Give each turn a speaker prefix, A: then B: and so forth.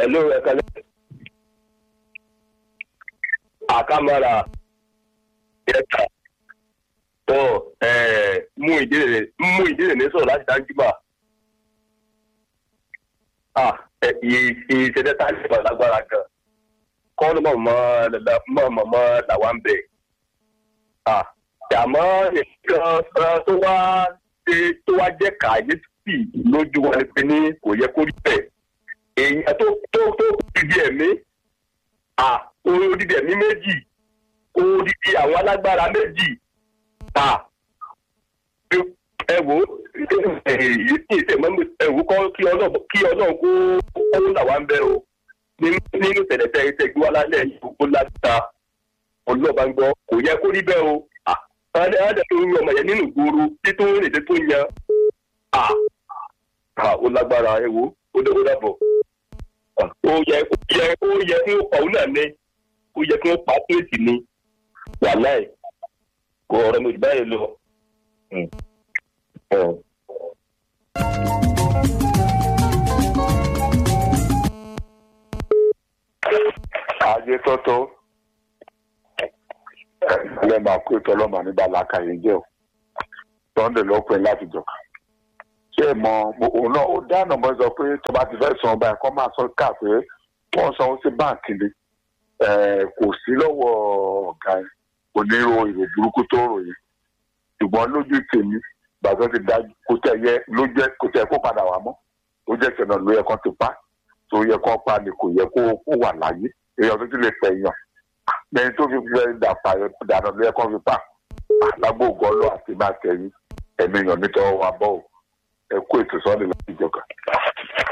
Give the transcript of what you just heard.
A: Hello, Ekale. Akamara. Yes, sir. Mú ìdílé ní sọ̀rọ̀ láti dájú bá. Ìṣẹ̀lẹ̀ tá a lè bá lágbára gan. Kọ́ ló mọ̀ làwa ń bẹ̀. Àmọ́ nǹkan tó wá jẹ́ kàyéfì lójú wa ni pé ní kò yẹ kó rí bẹ́ẹ̀. Èèyàn tó dídí ẹ̀mí, odidi ẹ̀mí méjì, odidi àwọn alágbára méjì. Ẹ wò kọ́ kí ọlọ́run kó làwa ń bẹ̀ o. Nínú tẹ̀lẹ̀tẹ̀ ìtẹ̀gbọ́ alálẹ̀ yìí kó lágbára ọlọ́ba ń gbọ́ kò yẹ kó rí bẹ́ẹ̀ o. Àádẹ́ tó ń rí ọmọ yẹn nínú ìgboro tí tó ń rìn tó ń yan. Ó lágbára ẹ wò ó dàbọ̀. Ó yẹ kí ó pa òun náà ní. Ó yẹ kí ó pa pléètì ní. Wàhálà ẹ̀ kò ọ̀rọ̀ mi báyìí lọ.
B: Ajé tọ́tọ́ ẹ máa kó ètò ọlọ́mà nígbà làákàyè jẹ́ o Sunday lọ́pẹ́ láti jọ̀ka ṣé ẹ mọ òun náà ó dáná mọ́ sọ pé tó bá ti fẹ́ san ọba ẹ̀kọ́ máa sọ ká pé wọ́n sanwó sí báǹkì ni kò sí lọ́wọ́ ọ̀gá ẹ̀ kò ní ro ìrò burúkú tó ròyìn ṣùgbọ́n lójú tèmi gbàgbọ́ ti dájú kò tẹ̀ kó padà wá mọ́ ó jẹ́ ìṣẹ̀nà ló yẹ kán ti pa tó yẹ kán pa ni kò yẹ kó wà láyé èèyàn tó ti lè pẹ̀ yàn lẹ́yìn tó fi fẹ́ dànù ló yẹ kán fi pa alágbóògùn ọlọ́ àti máa tẹ̀yìn ẹ̀mí yàn nítorí wa bọ́ ẹ kó ètò Sunday láti jọ̀ka.